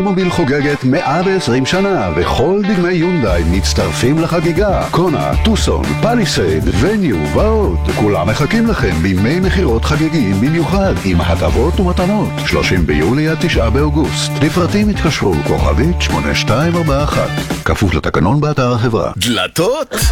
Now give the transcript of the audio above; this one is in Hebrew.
אולמוביל חוגגת 120 שנה, וכל דגמי יונדאי מצטרפים לחגיגה. קונה, טוסון, פליסייד, וניו ועוד. כולם מחכים לכם בימי מחירות חגיגיים במיוחד, עם הטבות ומתנות. 30 ביולי עד 9 באוגוסט. לפרטים התקשרו כוכבית 8241. כפוף לתקנון באתר החברה. דלתות